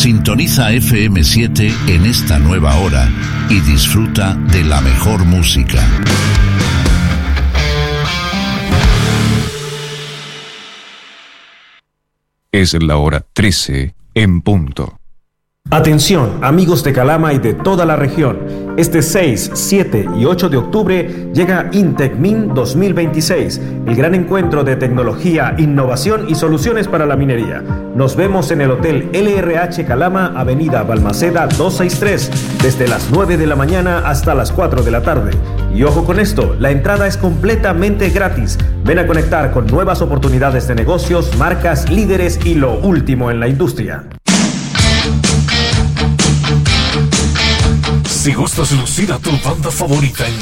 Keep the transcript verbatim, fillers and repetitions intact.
Sintoniza F M siete en esta nueva hora y disfruta de la mejor música. Es la hora trece en punto. Atención, amigos de Calama y de toda la región. Este seis, siete y ocho de octubre llega INTECMIN dos mil veintiséis, el gran encuentro de tecnología, innovación y soluciones para la minería. Nos vemos en el Hotel L R H Calama, Avenida Balmaceda doscientos sesenta y tres, desde las nueve de la mañana hasta las cuatro de la tarde. Y ojo con esto, la entrada es completamente gratis. Ven a conectar con nuevas oportunidades de negocios, marcas, líderes y lo último en la industria. Si gustas lucir a tu banda favorita en